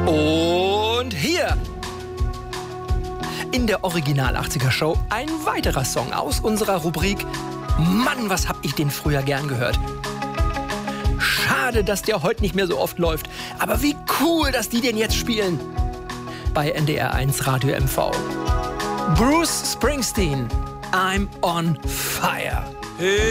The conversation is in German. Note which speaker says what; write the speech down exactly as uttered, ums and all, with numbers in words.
Speaker 1: Und hier in der Original achtziger Show ein weiterer Song aus unserer Rubrik Mann, was hab ich den früher gern gehört. Schade, dass der heute nicht mehr so oft läuft, aber wie cool, dass die den jetzt spielen. Bei N D R eins Radio M V. Bruce Springsteen, I'm on fire.
Speaker 2: Hey.